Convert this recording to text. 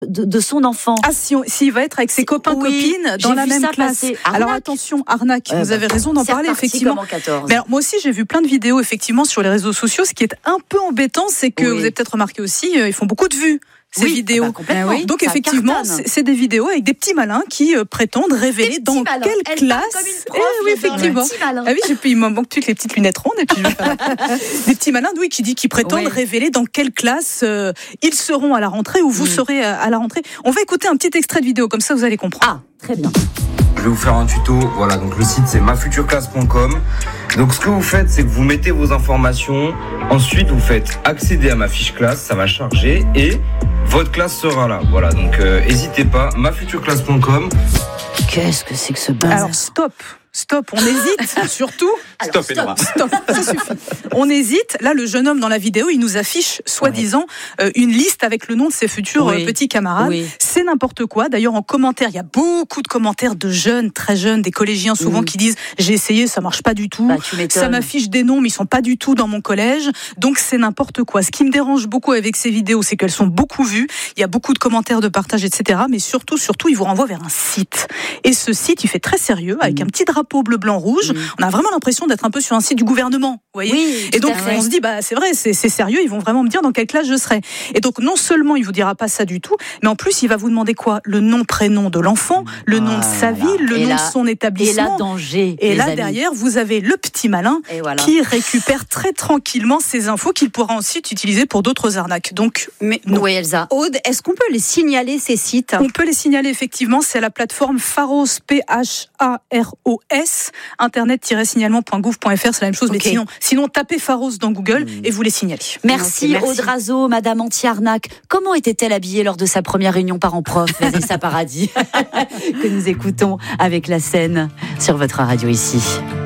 de son enfant. Ah, s'il va être avec ses copains-copines dans la même classe. Alors attention, arnaque, vous avez raison d'en parler, effectivement. Mais alors, moi aussi, j'ai vu plein de vidéos, effectivement, sur les réseaux sociaux. Ce qui est un peu embêtant, c'est que vous avez peut-être remarqué aussi, ils font beaucoup de vues. Ces vidéos. Donc effectivement, c'est des vidéos avec des petits malins qui prétendent révéler dans quelle classe. Oui, effectivement. Ah oui, il me manque plus que les petites lunettes rondes et puis des petits malins, qui prétendent révéler dans quelle classe ils seront à la rentrée ou vous serez à la rentrée. On va écouter un petit extrait de vidéo, comme ça vous allez comprendre. Ah, très bien. Je vais vous faire un tuto. Voilà, donc le site c'est mafutureclasse.com. Donc ce que vous faites, c'est que vous mettez vos informations. Ensuite, vous faites accéder à ma fiche classe. Ça va charger et votre classe sera là. Voilà, donc n'hésitez pas. mafutureclasse.com. Qu'est-ce que c'est que ce bazar ? Alors stop, on hésite surtout. Stop, ça suffit. On hésite. Là, le jeune homme dans la vidéo, il nous affiche, soi-disant, une liste avec le nom de ses futurs petits camarades. Oui. C'est n'importe quoi. D'ailleurs, en commentaire, il y a beaucoup de commentaires de jeunes, très jeunes, des collégiens souvent qui disent « J'ai essayé, ça marche pas du tout. Ça m'affiche des noms, mais ils sont pas du tout dans mon collège. » Donc, c'est n'importe quoi. Ce qui me dérange beaucoup avec ces vidéos, c'est qu'elles sont beaucoup vues. Il y a beaucoup de commentaires, de partage, etc. Mais surtout, il vous renvoie vers un site. Et ce site, il fait très sérieux, avec un petit drapeau bleu, blanc, rouge. On a vraiment l'impression d'être un peu sur un site du gouvernement, vous voyez. Oui, et donc on se dit c'est vrai, c'est sérieux, ils vont vraiment me dire dans quelle classe je serai. Et donc non seulement il vous dira pas ça du tout, mais en plus il va vous demander quoi ? Le nom, prénom de l'enfant, le nom de sa ville, le nom de son établissement. Et là, danger. Et là, derrière, vous avez le petit malin qui récupère très tranquillement ces infos qu'il pourra ensuite utiliser pour d'autres arnaques. Donc, oui, Elsa. Aude, est-ce qu'on peut les signaler, ces sites ? On peut les signaler, effectivement. C'est la plateforme Pharos, Pharos, internet-signalement.gouv.fr, c'est la même chose, mais sinon tapez Pharos dans Google et vous les signalez. Merci Aude Razo, Madame Anti-Arnaque. Comment était-elle habillée lors de sa première réunion parents-prof, Vanessa Paradis, que nous écoutons avec la scène sur votre radio ici.